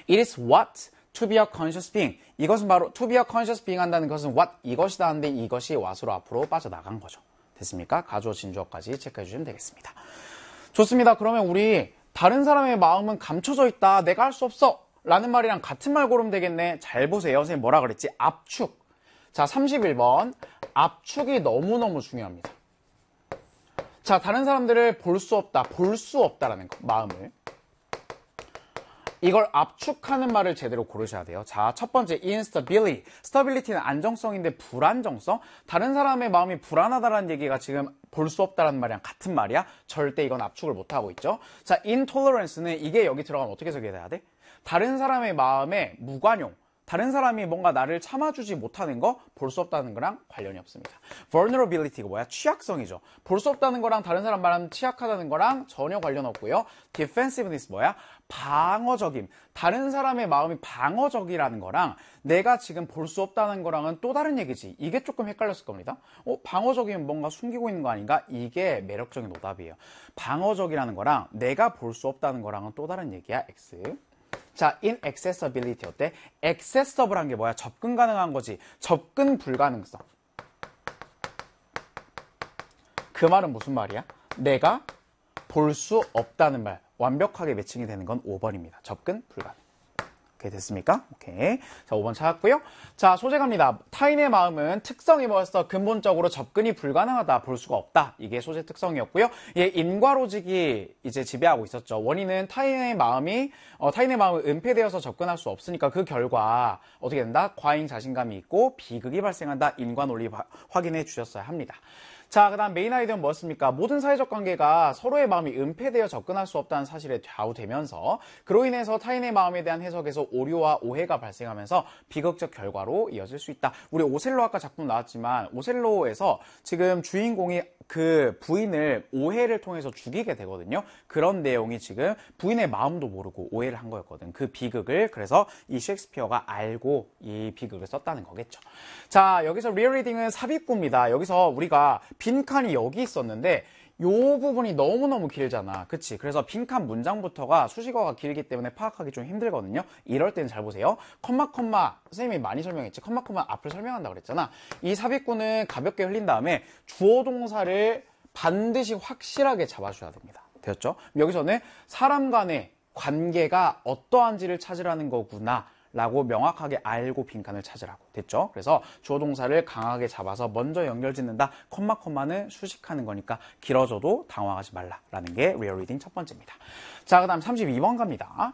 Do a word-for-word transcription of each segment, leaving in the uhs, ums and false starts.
It is what to be a conscious being. 이것은 바로 to be a conscious being 한다는 것은 what 이것이다 하는데 이것이 what으로 앞으로 빠져나간 거죠. 됐습니까? 가주어 진주어까지 체크해 주시면 되겠습니다. 좋습니다. 그러면 우리 다른 사람의 마음은 감춰져 있다. 내가 할 수 없어. 라는 말이랑 같은 말 고르면 되겠네. 잘 보세요. 선생님 뭐라 그랬지? 압축. 자, 삼십일 번. 압축이 너무너무 중요합니다. 자, 다른 사람들을 볼 수 없다. 볼 수 없다라는 거. 마음을. 이걸 압축하는 말을 제대로 고르셔야 돼요. 자, 첫 번째 instability. stability는 안정성인데 불안정성. 다른 사람의 마음이 불안하다라는 얘기가 지금 볼 수 없다라는 말이랑 같은 말이야. 절대 이건 압축을 못하고 있죠. 자, intolerance는 이게 여기 들어가면 어떻게 적용해야 돼? 다른 사람의 마음에 무관용. 다른 사람이 뭔가 나를 참아주지 못하는 거 볼 수 없다는 거랑 관련이 없습니다. vulnerability가 뭐야? 취약성이죠. 볼 수 없다는 거랑 다른 사람 말하면 취약하다는 거랑 전혀 관련 없고요. defensiveness 뭐야? 방어적임. 다른 사람의 마음이 방어적이라는 거랑 내가 지금 볼 수 없다는 거랑은 또 다른 얘기지. 이게 조금 헷갈렸을 겁니다. 어, 방어적이면 뭔가 숨기고 있는 거 아닌가? 이게 매력적인 오답이에요. 방어적이라는 거랑 내가 볼 수 없다는 거랑은 또 다른 얘기야. X. 자, inaccessibility 어때? accessible한 게 뭐야? 접근 가능한 거지. 접근 불가능성. 그 말은 무슨 말이야? 내가 볼 수 없다는 말. 완벽하게 매칭이 되는 건 오 번입니다. 접근 불가능. 오케이, 됐습니까? 오케이. 자, 오 번 찾았고요. 자, 소재 갑니다. 타인의 마음은 특성이 뭐였어? 근본적으로 접근이 불가능하다. 볼 수가 없다. 이게 소재 특성이었고요. 예, 인과로직이 이제 지배하고 있었죠. 원인은 타인의 마음이, 어, 타인의 마음은 은폐되어서 접근할 수 없으니까 그 결과 어떻게 된다? 과잉 자신감이 있고 비극이 발생한다. 인과 논리 바, 확인해 주셨어야 합니다. 자, 그 다음 메인 아이디어는 뭐였습니까? 모든 사회적 관계가 서로의 마음이 은폐되어 접근할 수 없다는 사실에 좌우되면서 그로 인해서 타인의 마음에 대한 해석에서 오류와 오해가 발생하면서 비극적 결과로 이어질 수 있다. 우리 오셀로 아까 작품 나왔지만 오셀로에서 지금 주인공이 그 부인을 오해를 통해서 죽이게 되거든요. 그런 내용이 지금 부인의 마음도 모르고 오해를 한 거였거든. 그 비극을 그래서 이 셰익스피어가 알고 이 비극을 썼다는 거겠죠. 자, 여기서 리얼 리딩은 삽입구입니다. 여기서 우리가 빈칸이 여기 있었는데 요 부분이 너무너무 길잖아. 그치? 그래서 빈칸 문장부터가 수식어가 길기 때문에 파악하기 좀 힘들거든요. 이럴 때는 잘 보세요. 컴마 컴마 선생님이 많이 설명했지. 컴마 컴마 앞을 설명한다고 그랬잖아. 이 삽입구는 가볍게 흘린 다음에 주어 동사를 반드시 확실하게 잡아줘야 됩니다. 되었죠? 여기서는 사람 간의 관계가 어떠한지를 찾으라는 거구나 라고 명확하게 알고 빈칸을 찾으라고 됐죠? 그래서 주어 동사를 강하게 잡아서 먼저 연결 짓는다. 콤마 콤마는 수식하는 거니까 길어져도 당황하지 말라라는 게 리얼 리딩 첫 번째입니다. 자, 그 다음 삼십이 번 갑니다.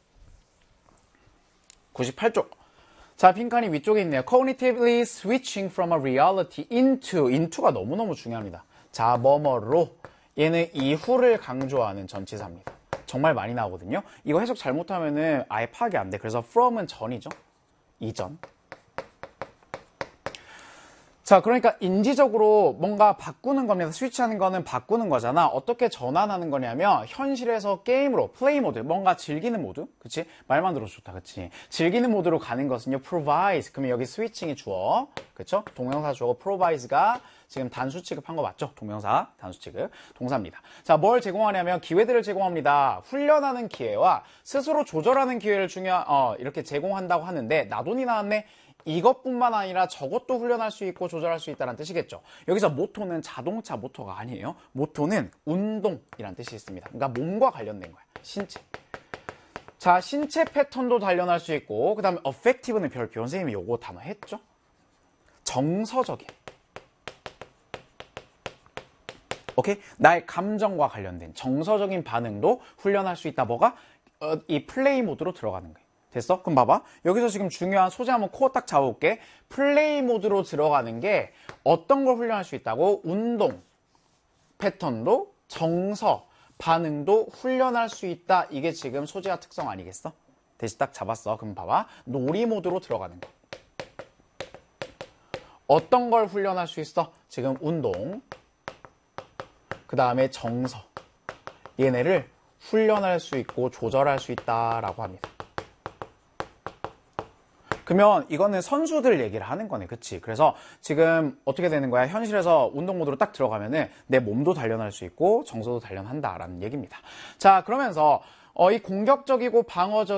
구십팔 쪽. 자, 빈칸이 위쪽에 있네요. Cognitively switching from a reality into. into가 너무너무 중요합니다. 자, 뭐뭐로. 얘는 이후를 강조하는 전치사입니다. 정말 많이 나오거든요. 이거 해석 잘못하면은 아예 파악이 안 돼. 그래서 from은 전이죠. 이전. 자, 그러니까 인지적으로 뭔가 바꾸는 겁니다. 스위치하는 거는 바꾸는 거잖아. 어떻게 전환하는 거냐면 현실에서 게임으로 플레이 모드, 뭔가 즐기는 모드, 그치? 말만 들어도 좋다, 그치? 즐기는 모드로 가는 것은요, provide. 그러면 여기 스위칭이 주어, 그쵸? 동명사 주어 provide가 지금 단수 취급한 거 맞죠? 동명사 단수 취급 동사입니다. 자, 뭘 제공하냐면 기회들을 제공합니다. 훈련하는 기회와 스스로 조절하는 기회를 중요 어, 이렇게 제공한다고 하는데 나돈이 나왔네. 이것뿐만 아니라 저것도 훈련할 수 있고 조절할 수 있다는 뜻이겠죠. 여기서 모토는 자동차 모토가 아니에요. 모토는 운동이란 뜻이 있습니다. 그러니까 몸과 관련된 거야. 신체. 자, 신체 패턴도 단련할 수 있고 그 다음에 affective는 별표. 선생님이 요거 단어 했죠? 정서적인. 오케이? 나의 감정과 관련된 정서적인 반응도 훈련할 수 있다. 뭐가? 어, 이 플레이 모드로 들어가는 거예요. 됐어? 그럼 봐봐. 여기서 지금 중요한 소재 한번 코어 딱 잡아볼게. 플레이 모드로 들어가는 게 어떤 걸 훈련할 수 있다고? 운동, 패턴도, 정서, 반응도 훈련할 수 있다. 이게 지금 소재와 특성 아니겠어? 대신 딱 잡았어. 그럼 봐봐. 놀이 모드로 들어가는 거. 어떤 걸 훈련할 수 있어? 지금 운동, 그 다음에 정서. 얘네를 훈련할 수 있고 조절할 수 있다라고 합니다. 그러면 이거는 선수들 얘기를 하는 거네. 그치? 그래서 지금 어떻게 되는 거야? 현실에서 운동 모드로 딱 들어가면은 내 몸도 단련할 수 있고 정서도 단련한다라는 얘기입니다. 자, 그러면서 어, 이 공격적이고 방어적